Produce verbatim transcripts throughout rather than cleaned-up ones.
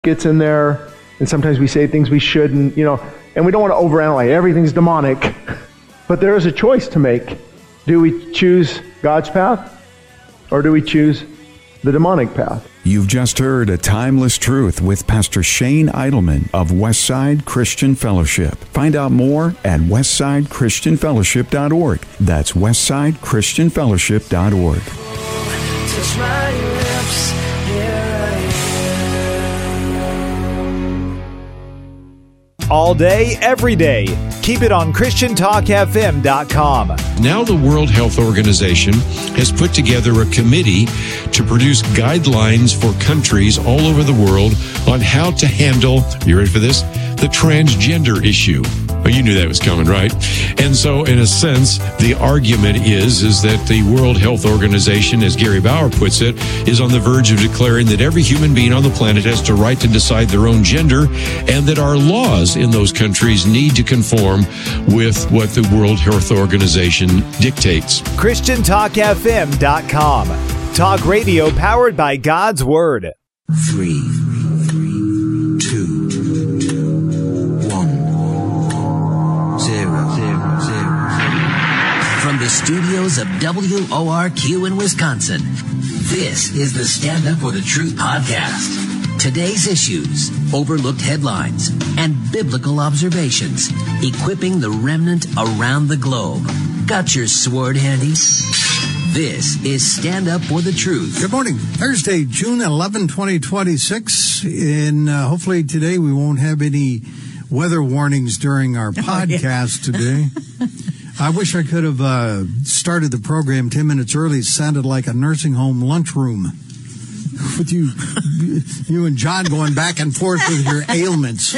gets in there, and sometimes we say things we shouldn't, you know, and we don't want to overanalyze. Everything's demonic. But there is a choice to make. Do we choose God's path, or do we choose the demonic path? You've just heard A Timeless Truth with Pastor Shane Idleman of Westside Christian Fellowship. Find out more at westside christian fellowship dot org. That's westside christian fellowship dot org. Touch my lips, here I am. All day, every day. Keep it on christian talk f m dot com. Now the World Health Organization has put together a committee to produce guidelines for countries all over the world on how to handle, you ready for this, the transgender issue. Well, you knew that was coming, right? And so, in a sense, the argument is, is that the World Health Organization, as Gary Bauer puts it, is on the verge of declaring that every human being on the planet has the right to decide their own gender, and that our laws in those countries need to conform with what the World Health Organization dictates. christian talk f m dot com. Talk radio powered by God's Word. Three, three, two, one, zero, zero, zero. From the studios of W O R Q in Wisconsin, this is the Stand Up for the Truth podcast. Today's issues, overlooked headlines, and biblical observations, equipping the remnant around the globe. Got your sword handy? This is Stand Up for the Truth. Good morning. Thursday, June eleventh, twenty twenty-six. And uh, hopefully today we won't have any weather warnings during our podcast oh, yeah. today. I wish I could have uh, started the program ten minutes early. It sounded like a nursing home lunchroom. With you, you and John going back and forth with your ailments.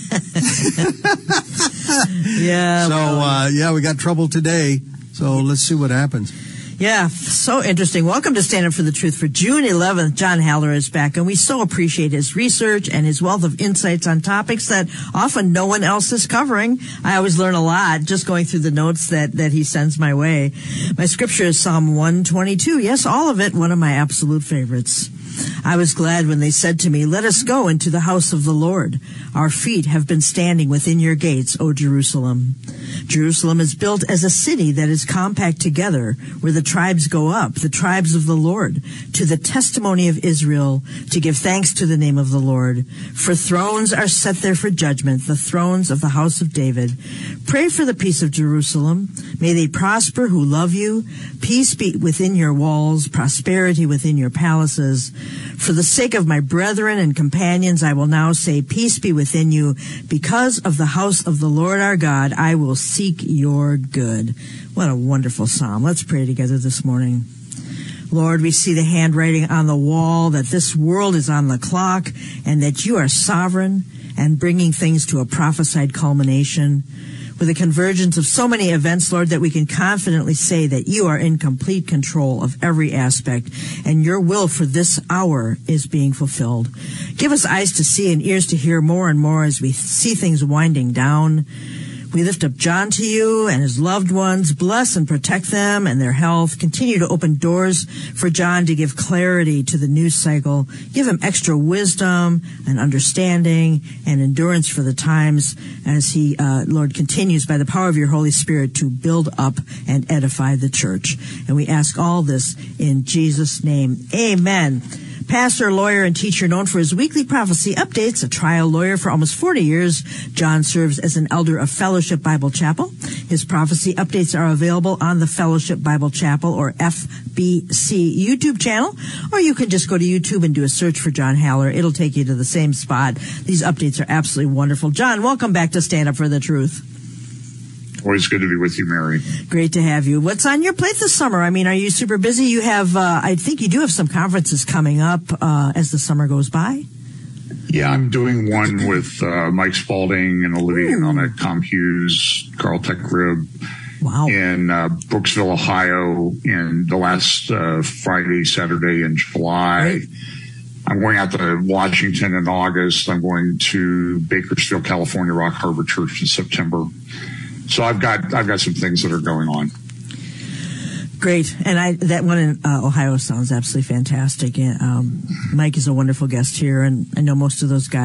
yeah. So, well, uh, yeah, we got trouble today. So let's see what happens. Yeah, so interesting. Welcome to Stand Up for the Truth for June eleventh. John Haller is back, and we so appreciate his research and his wealth of insights on topics that often no one else is covering. I always learn a lot just going through the notes that, that he sends my way. My scripture is Psalm one twenty-two. Yes, all of it, one of my absolute favorites. I was glad when they said to me, "Let us go into the house of the Lord. Our feet have been standing within your gates, O Jerusalem." Jerusalem is built as a city that is compact together, where the tribes go up, the tribes of the Lord, to the testimony of Israel, to give thanks to the name of the Lord. For thrones are set there for judgment, the thrones of the house of David. Pray for the peace of Jerusalem. May they prosper who love you. Peace be within your walls, prosperity within your palaces. For the sake of my brethren and companions, I will now say, peace be within you. Because of the house of the Lord our God, I will seek your good. What a wonderful psalm. Let's pray together this morning. Lord, we see the handwriting on the wall that this world is on the clock and that you are sovereign and bringing things to a prophesied culmination. With the convergence of so many events, Lord, that we can confidently say that you are in complete control of every aspect, and your will for this hour is being fulfilled. Give us eyes to see and ears to hear more and more as we see things winding down. We lift up John to you and his loved ones. Bless and protect them and their health. Continue to open doors for John to give clarity to the news cycle. Give him extra wisdom and understanding and endurance for the times as he, uh, Lord, continues by the power of your Holy Spirit to build up and edify the church. And we ask all this in Jesus' name. Amen. Pastor, lawyer, and teacher known for his weekly prophecy updates, a trial lawyer for almost forty years, John serves as an elder of Fellowship Bible Chapel. His prophecy updates are available on the Fellowship Bible Chapel, or F B C, YouTube channel, or you can just go to YouTube and do a search for John Haller. It'll take you to the same spot. These updates are absolutely wonderful. John, welcome back to Stand Up for the Truth. Always good to be with you, Mary. Great to have you. What's on your plate this summer? I mean, are you super busy? You have, uh, I think you do have some conferences coming up uh, as the summer goes by. Yeah, I'm doing one with uh, Mike Spalding and Olivia on at Tom Hughes, Carl Tech Rib. Wow. In uh, Brooksville, Ohio, in the last uh, Friday, Saturday in July. Right. I'm going out to Washington in August. I'm going to Bakersfield, California, Rock Harbor Church in September. So I've got I've got some things that are going on. Great. And I that one in uh, Ohio sounds absolutely fantastic. And, um, Mike is a wonderful guest here, and I know most of those guys